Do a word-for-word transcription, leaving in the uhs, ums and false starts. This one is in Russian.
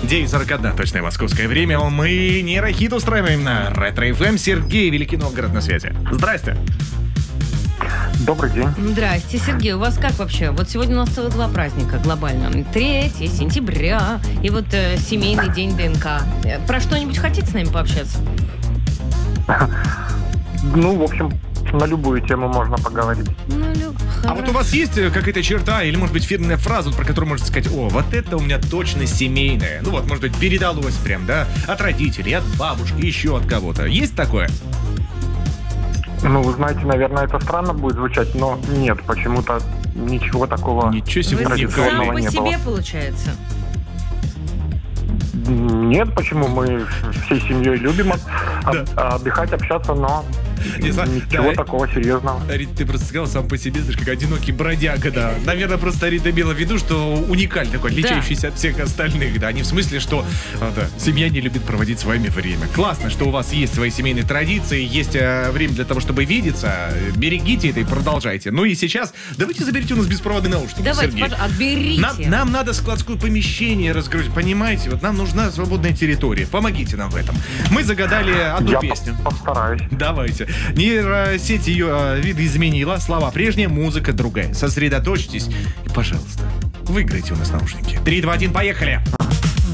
девять сорок один, точное московское время. Мы нейрохит устраиваем на Ретро-эф эм. Сергей, Великий Новгород на связи. Здрасте. Добрый день. Здрасте, Сергей. У вас как вообще? Вот сегодня у нас целых два праздника глобально. третьего сентября и вот э, семейный день ДНК. Э, Про что-нибудь хотите с нами пообщаться? Ну, в общем, на любую тему можно поговорить. Ну, Лю, А вот у вас есть э, какая-то черта или, может быть, фирменная фраза, про которую можете сказать: о, вот это у меня точно семейное. Ну вот, может быть, передалось прям, да, от родителей, от бабушки, еще от кого-то. Есть такое? Ну, вы знаете, наверное, это странно будет звучать, но нет, почему-то ничего такого Ничего себе, Вы традиционного сам по не себе, было. получается? Нет, почему? Мы всей семьей любим от- Да. от- отдыхать, общаться, но Не знаю, ничего да. такого серьезного. Рит, ты просто сказал сам по себе, знаешь, как одинокий бродяга, да. Наверное, просто Рита имела в виду, что уникальный такой, отличающийся от всех остальных, да. Не в смысле, что а, да, семья не любит проводить с вами время. Классно, что у вас есть свои семейные традиции, есть э, время для того, чтобы видеться. Берегите это и продолжайте. Ну и сейчас давайте заберите у нас беспроводные наушники, Давайте, Сергей. пожалуйста, отберите. Нам, нам надо складское помещение разгрузить, понимаете? Вот нам нужна свободная территория. Помогите нам в этом. Мы загадали одну Я песню. по- постараюсь. Давайте. Нейросеть ее э, видоизменила. Слова прежняя, музыка другая. Сосредоточьтесь и, пожалуйста, выиграйте у нас наушники. Три, два, один, поехали!